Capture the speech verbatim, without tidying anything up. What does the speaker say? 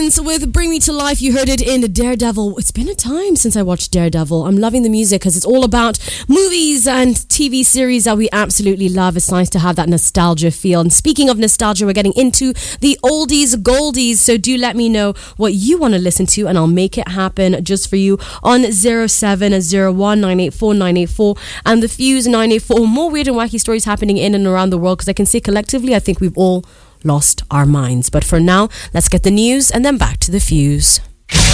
Essence with Bring Me to Life. You heard it in Daredevil. It's been a time since I watched Daredevil. I'm loving the music because it's all about movies and T V series that we absolutely love. It's nice to have that nostalgia feel. And speaking of nostalgia, we're getting into the oldies goldies. So do let me know what you want to listen to and I'll make it happen just for you on zero seven zero one nine eight four nine eight four and the Fuse nine eight four. More weird and wacky stories happening in and around the world because I can say collectively I think we've all lost our minds. But for now, let's get the news and then back to the Fuse.